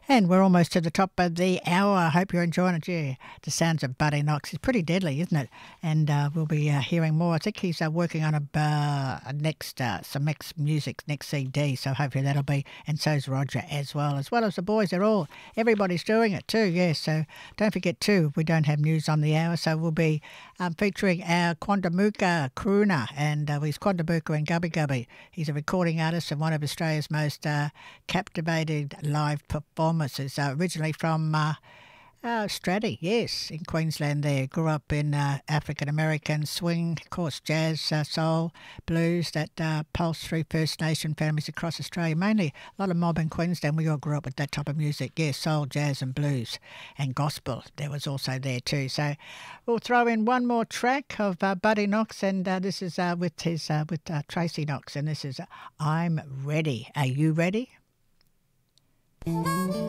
And we're almost to the top of the hour. I hope you're enjoying it. Yeah, the sounds of Buddy Knox is pretty deadly, isn't it? And we'll be hearing more. I think he's working on a next some next music, next CD. So hopefully that'll be. And so's Roger as well as the boys. Everybody's doing it too. Yeah. So don't forget too. We don't have news on the hour, so we'll be featuring our Quandamooka crooner, and he's Quandamooka and Gubby Gubby. He's a recording artist and one of Australia's most captivated live performers. Originally from Straddie, yes, in Queensland there. Grew up in African-American swing, of course, jazz, soul, blues that pulsed through First Nation families across Australia. Mainly a lot of mob in Queensland. We all grew up with that type of music, yes, soul, jazz and blues and gospel. There was also there too. So we'll throw in one more track of Buddy Knox, and this is with Tracy Knox, and this is I'm Ready. Are you ready?